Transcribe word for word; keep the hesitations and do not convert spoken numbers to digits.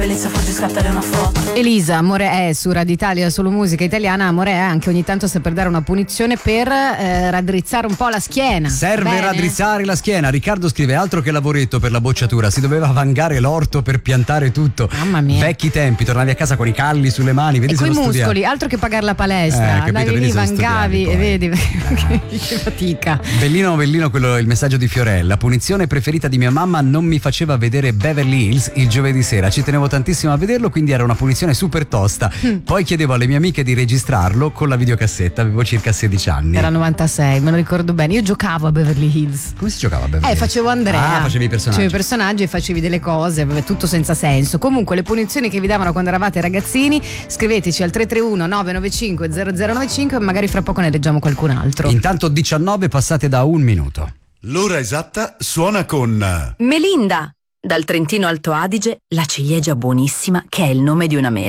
bellezza fugge, scattare una foto. Elisa, Amore è su Radio Italia, solo musica italiana. Amore è anche ogni tanto sta per dare una punizione per eh, raddrizzare un po' la schiena. Serve Bene. raddrizzare la schiena. Riccardo scrive: altro che lavoretto per la bocciatura, si doveva vangare l'orto per piantare tutto. Mamma mia. Vecchi tempi, tornavi a casa con i calli sulle mani, vedi E se coi lo muscoli, studiavi. altro che pagare la palestra, Eh, capito, andavi vedi lì, se lo vangavi studiavi e poi. vedi che fatica. Bellino bellino quello, il messaggio di Fiorella. Punizione preferita di mia mamma: non mi faceva vedere Beverly Hills il giovedì sera. Ci tenevo tantissimo a vederlo, quindi era una punizione super tosta. Poi chiedevo alle mie amiche di registrarlo con la videocassetta. Avevo circa sedici anni. Era novantasei, me lo ricordo bene. Io giocavo a Beverly Hills. Come si giocava a Beverly Eh, Hills? facevo Andrea. Ah, facevi i personaggi. Facevi i personaggi e facevi delle cose, vabbè, tutto senza senso. Comunque, le punizioni che vi davano quando eravate ragazzini, scriveteci al tre tre uno nove nove cinque zero zero nove cinque e magari fra poco ne leggiamo qualcun altro. Intanto diciannove passate da un minuto. L'ora esatta suona con Melinda, dal Trentino Alto Adige, la ciliegia buonissima che è il nome di una mela.